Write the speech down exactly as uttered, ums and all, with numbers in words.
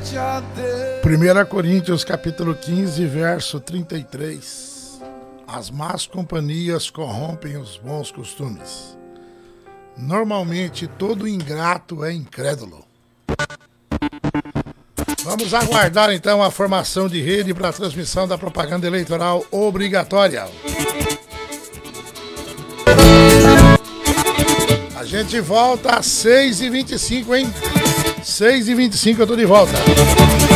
primeira Coríntios capítulo quinze, verso trinta e três. As más companhias corrompem os bons costumes. Normalmente todo ingrato é incrédulo. Vamos aguardar então a formação de rede para a transmissão da propaganda eleitoral obrigatória. A gente volta às seis e vinte e cinco, hein? seis e vinte e cinco eu tô de volta.